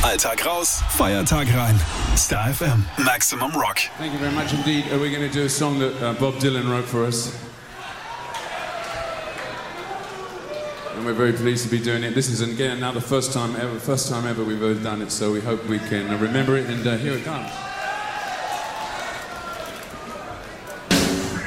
Alltag raus, Feiertag rein. Star FM, Maximum Rock. Thank you very much indeed. We're going to do a song that Bob Dylan wrote for us. And we're very pleased to be doing it. This is, again, now the first time ever we've ever done it, so we hope we can remember it, and here it comes.